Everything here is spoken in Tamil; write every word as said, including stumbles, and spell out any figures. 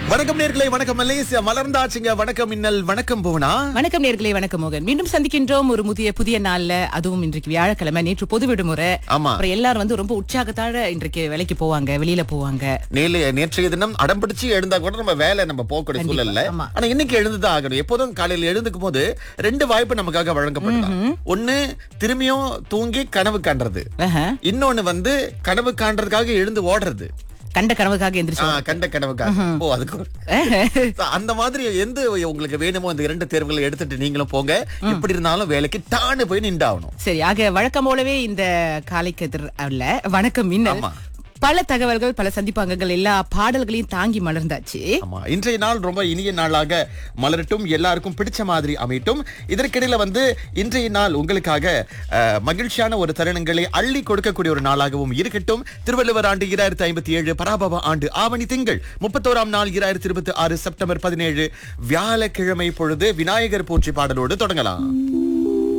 வணக்கம் நேர்களே, வணக்கம் மலேசியா மலர்ந்தாச்சுங்க. வணக்கம் மின்னல், வணக்கம் புவனா. வணக்கம் நேர்களே, வணக்கம் மோகன். மீண்டும் சந்திக்கின்றோம் ஒரு புதிய புதிய நாள்ல. அதுவும் இன்றைக்கு வியாழக்கிழமை, நேற்று பொது விடுமுறை. ஆமா. அப்புறம் எல்லாரும் வந்து ரொம்ப உற்சாகத்தோட இன்றைக்கு வேலைக்கு போவாங்க, வெளியில போவாங்க. நேலே நேற்றைய தினம் அடம் பிடிச்சு எழுந்தா கூட நம்ம வேலை நம்ம போகக்கூடிய கண்டிப்பா, சூழல்ல. ஆமா. ஆனா இன்னைக்கு எழுந்துதான் ஆகணும். எப்போதும் காலையில எழுந்துக்கும் போது ரெண்டு வாய்ப்பு நமக்காக வழங்கப்படலாம். ஒண்ணு திரும்பியும் தூங்கி கனவு காண்றது, ஆஹா. இன்னொன்னு வந்து கனவு காண்றதுக்காக எழுந்து ஓடுறது. கண்ட கனவுக்காக எந்திரிச்சு ஆ, கண்ட கனவுக்காக. ஓ, அதுக்கு ஒரு- So, அந்த மாதிரி எந்த உங்களுக்கு வேணுமோ அந்த இரண்டு தேர்வுகளை எடுத்துட்டு நீங்களும் போங்க. எப்படி இருந்தாலும் வேலைக்கு டான்னு போய் நின்றாகணும். சரி, ஆக வழக்கம் போலவே இந்த காலைக்கு எதிர் அல்ல வணக்கம் மின்னல். ஆமா. பல தகவல்கள், பல சந்திப்பாங்கங்கள், எல்லா பாடல்களையும் தாங்கி மலர்ந்தாச்சு. ஆமா, இன்றைய நாள் ரொம்ப இனிய நாளாக மலரட்டும், எல்லாருக்கும் பிடிச்ச மாதிரி அமையட்டும். இதற்கிடையில வந்து இன்றைய நாள் உங்களுக்காக அஹ், மகிழ்ச்சியான ஒரு தருணங்களை அள்ளி கொடுக்கக்கூடிய ஒரு நாளாகவும் இருக்கட்டும். திருவள்ளுவர் ஆண்டு இரண்டாயிரத்தி ஐம்பத்தி ஏழு, பராபவ ஆண்டு ஆவணி திங்கள் முப்பத்தோராம் நாள் இரண்டாயிரத்தி இருபத்தி ஆறு செப்டம்பர் பதினேழு வியாழக்கிழமை பொழுது விநாயகர் போற்றி பாடலோடு தொடங்கலாம்.